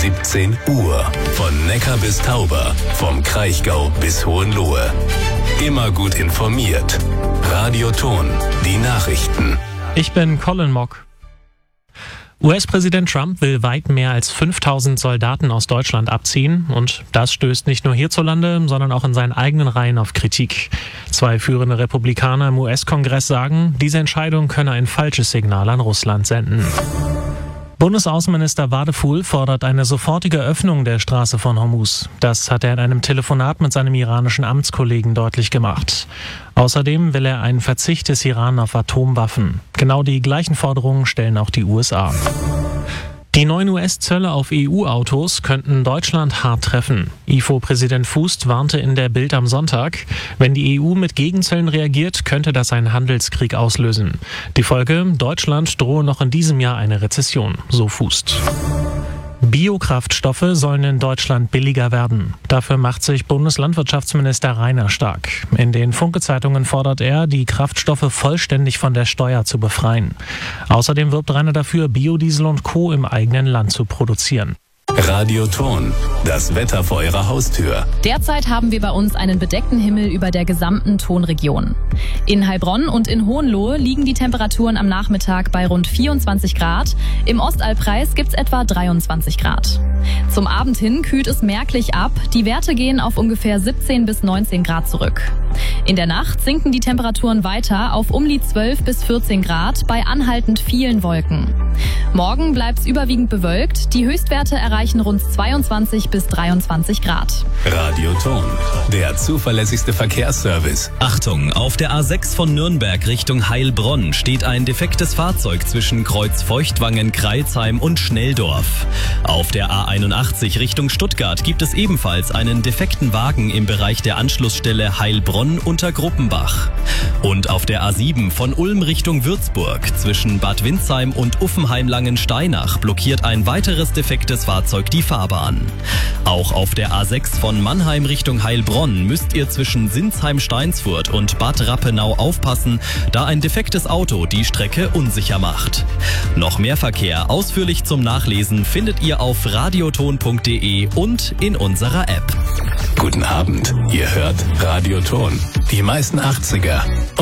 17 Uhr. Von Neckar bis Tauber, vom Kraichgau bis Hohenlohe. Immer gut informiert. Radioton, die Nachrichten. Ich bin Colin Mock. US-Präsident Trump will weit mehr als 5000 Soldaten aus Deutschland abziehen und das stößt nicht nur hierzulande, sondern auch in seinen eigenen Reihen auf Kritik. 2 führende Republikaner im US-Kongress sagen, diese Entscheidung könne ein falsches Signal an Russland senden. Bundesaußenminister Wadephul fordert eine sofortige Öffnung der Straße von Hormuz. Das hat er in einem Telefonat mit seinem iranischen Amtskollegen deutlich gemacht. Außerdem will er einen Verzicht des Iran auf Atomwaffen. Genau die gleichen Forderungen stellen auch die USA. Die neuen US-Zölle auf EU-Autos könnten Deutschland hart treffen. IFO-Präsident Fußt warnte in der Bild am Sonntag, wenn die EU mit Gegenzöllen reagiert, könnte das einen Handelskrieg auslösen. Die Folge: Deutschland drohe noch in diesem Jahr eine Rezession, so Fußt. Biokraftstoffe sollen in Deutschland billiger werden. Dafür macht sich Bundeslandwirtschaftsminister Rainer stark. In den Funke-Zeitungen fordert er, die Kraftstoffe vollständig von der Steuer zu befreien. Außerdem wirbt Rainer dafür, Biodiesel und Co. im eigenen Land zu produzieren. Radioton, das Wetter vor Ihrer Haustür. Derzeit haben wir bei uns einen bedeckten Himmel über der gesamten Tonregion. In Heilbronn und in Hohenlohe liegen die Temperaturen am Nachmittag bei rund 24 Grad. Im Ostallkreis gibt's etwa 23 Grad. Zum Abend hin kühlt es merklich ab. Die Werte gehen auf ungefähr 17 bis 19 Grad zurück. In der Nacht sinken die Temperaturen weiter auf um die 12 bis 14 Grad bei anhaltend vielen Wolken. Morgen bleibt's überwiegend bewölkt. Die Höchstwerte erreichen rund 22 bis 23 Grad. Radioton, der zuverlässigste Verkehrsservice. Achtung, auf der A6 von Nürnberg Richtung Heilbronn steht ein defektes Fahrzeug zwischen Kreuz Feuchtwangen, Crailsheim und Schnelldorf. Auf der A81 Richtung Stuttgart gibt es ebenfalls einen defekten Wagen im Bereich der Anschlussstelle Heilbronn unter Gruppenbach. Und auf der A7 von Ulm Richtung Würzburg zwischen Bad Windsheim und Uffenheim-Langensteinach blockiert ein weiteres defektes Fahrzeug die Fahrbahn. Auch auf der A6 von Mannheim Richtung Heilbronn müsst ihr zwischen Sinsheim-Steinsfurt und Bad Rappenau aufpassen, da ein defektes Auto die Strecke unsicher macht. Noch mehr Verkehr ausführlich zum Nachlesen findet ihr auf radioton.de und in unserer App. Guten Abend, ihr hört Radioton, die meisten 80er.